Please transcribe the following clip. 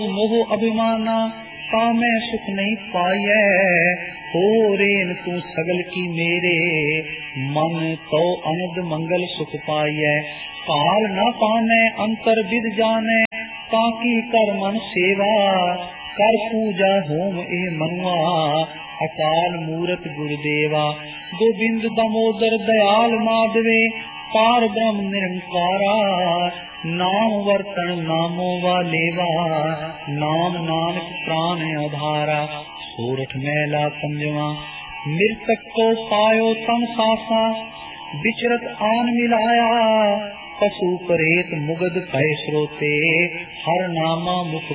मोह अभिमाना कामै सुख नहीं पाइै। हो रेन तू सगल की मेरे मन तो अनद मंगल सुख पाइै। काल न पाने अंतर विद जाने ताकि कर मन सेवा। कर पूजा होम ए मनुआ अकाल मूरत गुरुदेवा। गोविंद दामोदर दयाल माधवे पार ब्रह्म निरंकारा। नाम वर्तन नामो वालेवा नाम नानक प्राण आधारा। सोरठ मैला पंजवा मृतक को पायो तम सासा विचरत आन मिलाया। पशु परेत मुगद भय स्रोते हर नामा मुख